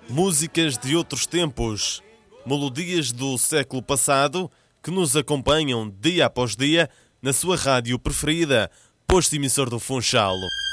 Músicas de outros tempos, melodias do século passado que nos acompanham dia após dia na sua rádio preferida, posto emissor do Funchal.